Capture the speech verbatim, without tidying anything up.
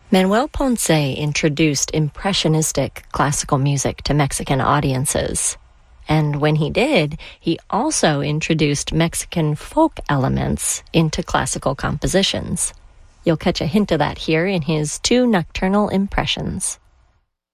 Manuel Ponce introduced impressionistic classical music to Mexican audiences. And when he did, he also introduced Mexican folk elements into classical compositions. You'll catch a hint of that here in his two nocturnal impressions.